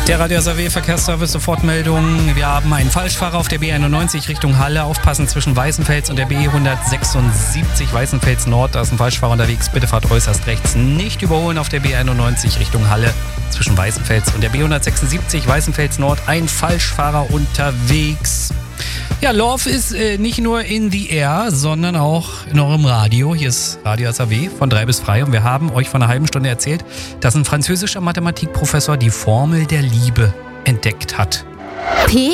Der Radio SAW Verkehrsservice, Sofortmeldung. Wir haben einen Falschfahrer auf der B91 Richtung Halle. Aufpassen zwischen Weißenfels und der B176 Weißenfels Nord. Da ist ein Falschfahrer unterwegs. Bitte fahrt äußerst rechts. Nicht überholen auf der B91 Richtung Halle. Zwischen Weißenfels und der B176 Weißenfels Nord. Ein Falschfahrer unterwegs. Ja, Love ist nicht nur in the air, sondern auch in eurem Radio. Hier ist Radio SAW von 3 bis frei und wir haben euch vor einer halben Stunde erzählt, dass ein französischer Mathematikprofessor die Formel der Liebe entdeckt hat. P'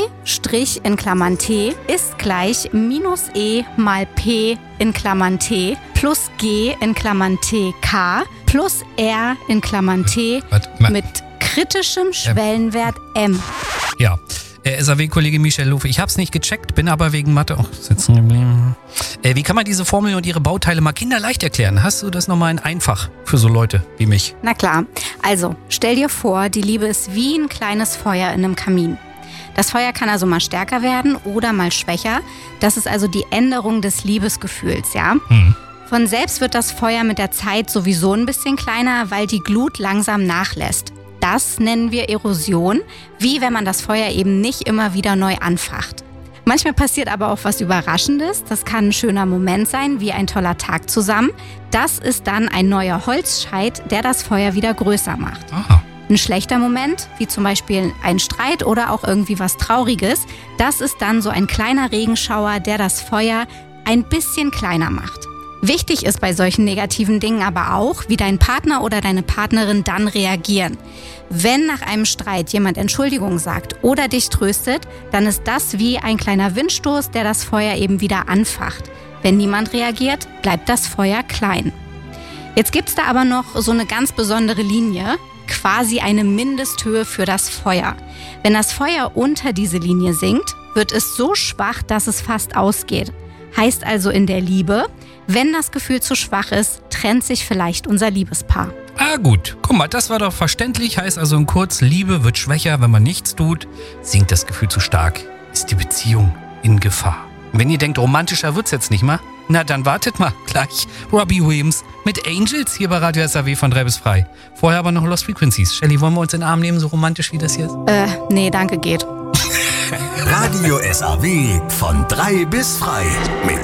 in Klammern T ist gleich minus E mal P in Klammern T plus G in Klammern T K plus R in Klammern T mit kritischem Schwellenwert M. Ja. SAW-Kollege Michel Lofe. Ich hab's nicht gecheckt, bin aber wegen Mathe auch sitzen geblieben. Wie kann man diese Formel und ihre Bauteile mal kinderleicht erklären? Hast du das nochmal in einfach für so Leute wie mich? Na klar. Also, stell dir vor, die Liebe ist wie ein kleines Feuer in einem Kamin. Das Feuer kann also mal stärker werden oder mal schwächer. Das ist also die Änderung des Liebesgefühls, ja? Von selbst wird das Feuer mit der Zeit sowieso ein bisschen kleiner, weil die Glut langsam nachlässt. Das nennen wir Erosion, wie wenn man das Feuer eben nicht immer wieder neu anfacht. Manchmal passiert aber auch was Überraschendes. Das kann ein schöner Moment sein, wie ein toller Tag zusammen. Das ist dann ein neuer Holzscheit, der das Feuer wieder größer macht. Aha. Ein schlechter Moment, wie zum Beispiel ein Streit oder auch irgendwie was Trauriges, das ist dann so ein kleiner Regenschauer, der das Feuer ein bisschen kleiner macht. Wichtig ist bei solchen negativen Dingen aber auch, wie dein Partner oder deine Partnerin dann reagieren. Wenn nach einem Streit jemand Entschuldigung sagt oder dich tröstet, dann ist das wie ein kleiner Windstoß, der das Feuer eben wieder anfacht. Wenn niemand reagiert, bleibt das Feuer klein. Jetzt gibt's da aber noch so eine ganz besondere Linie, quasi eine Mindesthöhe für das Feuer. Wenn das Feuer unter diese Linie sinkt, wird es so schwach, dass es fast ausgeht. Heißt also in der Liebe, wenn das Gefühl zu schwach ist, trennt sich vielleicht unser Liebespaar. Ah gut, guck mal, das war doch verständlich. Heißt also in kurz, Liebe wird schwächer, wenn man nichts tut. Sinkt das Gefühl zu stark, ist die Beziehung in Gefahr. Und wenn ihr denkt, romantischer wird's jetzt nicht mal, na dann wartet mal, gleich Robbie Williams mit Angels hier bei Radio SAW von 3 bis frei. Vorher aber noch Lost Frequencies. Shelly, wollen wir uns in den Arm nehmen, so romantisch wie das hier ist? Nee, danke, geht. Radio SAW von 3 bis frei mit